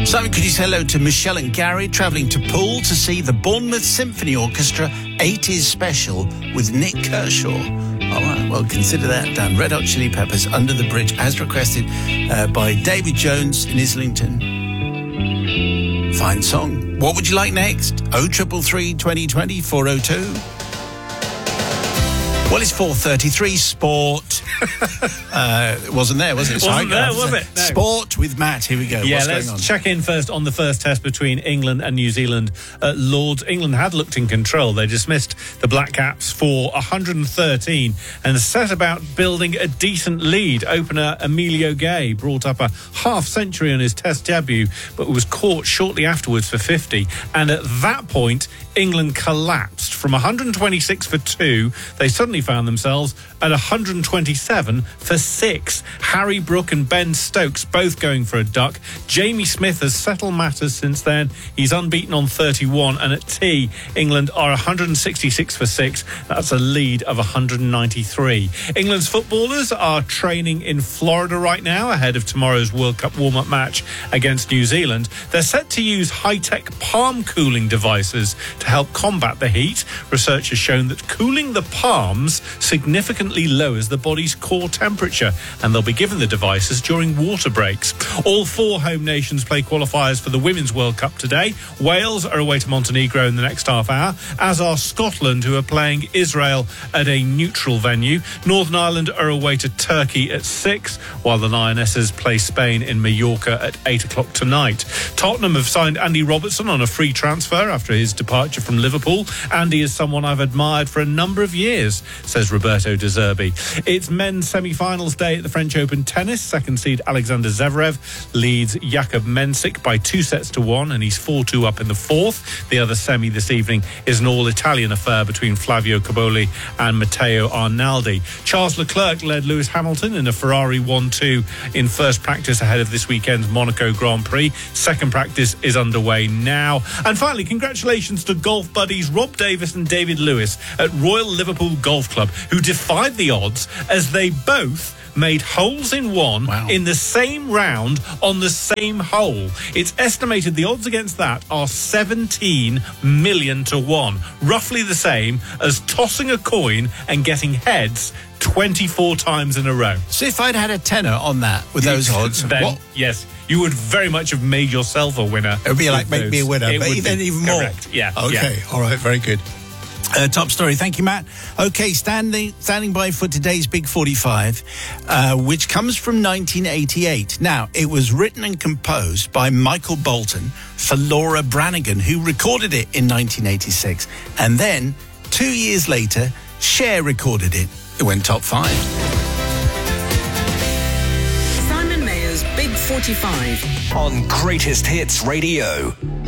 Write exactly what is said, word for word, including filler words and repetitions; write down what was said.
Simon, could you say hello to Michelle and Gary travelling to Poole to see the Bournemouth Symphony Orchestra eighties special with Nick Kershaw? All right, well, consider that done. Red Hot Chili Peppers, Under the Bridge, as requested uh, by David Jones in Islington. Fine song. What would you like next? oh three three, twenty twenty, four oh two. Well, it's four thirty-three, sport. uh, it wasn't there, was it? It wasn't there, was it? No. Sport with Matt. Here we go. Yeah, What's let's going on? check in first on the first test between England and New Zealand at Lords. England had looked in control. They dismissed the Black Caps for one hundred thirteen and set about building a decent lead. Opener Emilio Gay brought up a half century on his test debut, but was caught shortly afterwards for fifty. And at that point, England collapsed. From one hundred twenty-six for two, they suddenly found themselves at one hundred twenty-seven for six. Harry Brook and Ben Stokes both going for a duck. Jamie Smith has settled matters since then. He's unbeaten on thirty-one, and at tea, England are one hundred sixty-six for six. That's a lead of one hundred ninety-three. England's footballers are training in Florida right now ahead of tomorrow's World Cup warm-up match against New Zealand. They're set to use high-tech palm cooling devices to help combat the heat. Research has shown that cooling the palms significantly lowers the body's core temperature, and they'll be given the devices during water breaks. All four home nations play qualifiers for the Women's World Cup today. Wales are away to Montenegro in the next half hour, as are Scotland, who are playing Israel at a neutral venue. Northern Ireland are away to Turkey at six, while the Lionesses play Spain in Mallorca at eight o'clock tonight. Tottenham have signed Andy Robertson on a free transfer after his departure from Liverpool. Andy is someone I've admired for a number of years, says Roberto De Zerbi. It's men's semi-finals day at the French Open tennis. Second seed Alexander Zverev leads Jakub Mensik by two sets to one, and he's four two up in the fourth. The other semi this evening is an all-Italian affair between Flavio Cobolli and Matteo Arnaldi. Charles Leclerc led Lewis Hamilton in a Ferrari one two in first practice ahead of this weekend's Monaco Grand Prix. Second practice is underway now. And finally, congratulations to golf buddies Rob Davis and David Lewis at Royal Liverpool Golf Club, who defied the odds as they both made holes in one wow. in the same round on the same hole. It's estimated the odds against that are seventeen million to one, roughly the same as tossing a coin and getting heads twenty-four times in a row. So if I'd had a tenner on that with those odds, then, what? Yes, you would very much have made yourself a winner. It would be like make those. me a winner, It but even, even more. Correct. Yeah. Okay. Yeah. All right. Very good. Uh, top story. Thank you, Matt. Okay, standing standing by for today's Big forty-five, uh, which comes from nineteen eighty-eight. Now, it was written and composed by Michael Bolton for Laura Branigan, who recorded it in nineteen eighty-six. And then, two years later, Cher recorded it. It went top five. Simon Mayer's Big forty-five on Greatest Hits Radio.